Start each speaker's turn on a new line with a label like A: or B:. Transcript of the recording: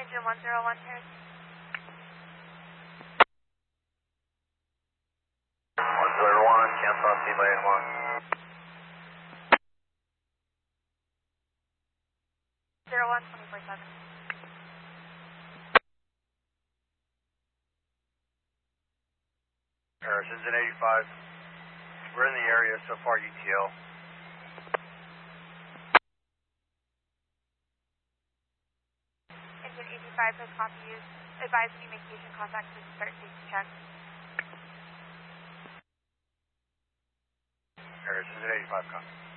A: Engine 101 here.
B: 101, cancel out lane 1.
A: 01, 24/7.
B: Paris, engine 85. We're in the area so far, UTL.
A: Engine 85 has copy you. Advise communication contacts to start safety check.
B: Paris, engine 85, copy.